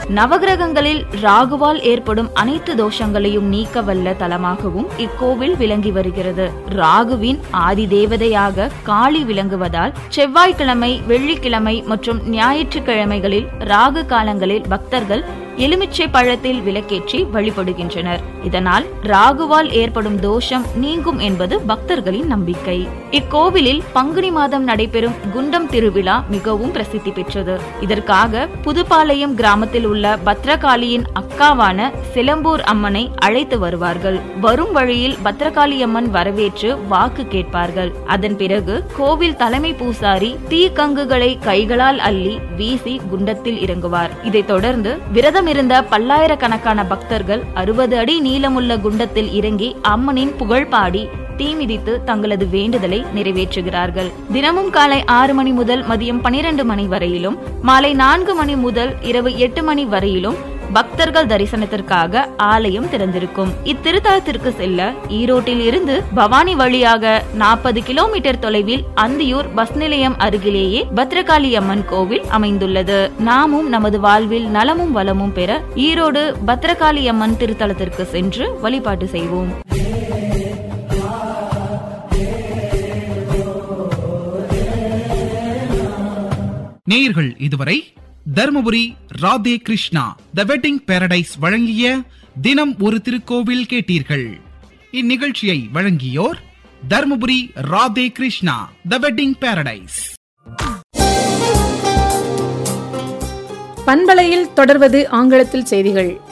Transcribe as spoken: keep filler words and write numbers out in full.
நவகிரகங்களில் ராகுவால் ஏற்படும் அனைத்து தோஷங்களையும் நீக்க வல்ல தலமாகவும் இக்கோவில் விளங்கி வருகிறது. ராகுவின் ஆதி தேவதையாக காளி விளங்குவதால் செவ்வாய்க்கிழமை, வெள்ளிக்கிழமை மற்றும் ஞாயிற்றுக்கிழமைகளில் ராகு காலங்களில் பக்தர்கள் எலுமிச்சை பழத்தில் விளக்கேற்றி வழிபடுகின்றனர். இதனால் ராகுவால் ஏற்படும் தோஷம் நீங்கும் என்பது பக்தர்களின் நம்பிக்கை. இக்கோவிலில் பங்குனி மாதம் நடைபெறும் குண்டம் திருவிழா மிகவும் பிரசித்தி பெற்றது. இதற்காக புதுப்பாளையம் கிராமத்தில் உள்ள பத்ரகாளியின் அக்காவான சிலம்பூர் அம்மனை அழைத்து வருவார்கள். வரும் வழியில் பத்ரகாளி அம்மன் வரவேற்று வாக்கு கேட்பார்கள். அதன் பிறகு கோவில் தலைமை பூசாரி தீ கங்குகளை கைகளால் அள்ளி வீசி குண்டத்தில் இறங்குவார். இதைத் தொடர்ந்து விரதம் இருந்த பல்லாயிரக்கணக்கான பக்தர்கள் அறுபது அடி நீளமுள்ள குண்டத்தில் இறங்கி அம்மனின் புகழ் பாடி தீ மிதித்து தங்களது வேண்டுதலை நிறைவேற்றுகிறார்கள். தினமும் காலை ஆறு மணி முதல் மதியம் பனிரெண்டு மணி வரையிலும், மாலை நான்கு மணி முதல் இரவு எட்டு மணி வரையிலும் பக்தர்கள் தரிசனத்திற்காக ஆலயம் திறந்திருக்கும். இத்திருத்தலத்திற்கு செல்ல ஈரோட்டில் இருந்து பவானி வழியாக நாற்பது கிலோமீட்டர் தொலைவில் அந்தியூர் பஸ் நிலையம் அருகிலேயே பத்ரகாளி அம்மன் கோவில் அமைந்துள்ளது. நாமும் நமது வாழ்வில் நலமும் வளமும் பெற ஈரோடு பத்ரகாளி அம்மன் திருத்தலத்திற்கு சென்று வழிபாட்டு செய்வோம். நேயர்கள் இதுவரை தர்மபுரி ராதே கிருஷ்ணா தி வெட்டிங் பாரடைஸ் வழங்கிய தினம் ஒரு திருக்கோவில் கேட்டீர்கள். இந்நிகழ்ச்சியை வழங்கியோர் தர்மபுரி ராதே கிருஷ்ணா தி வெட்டிங் பாரடைஸ். பண்பலையில் தொடர்வது ஆங்கிலத்தில் செய்திகள்.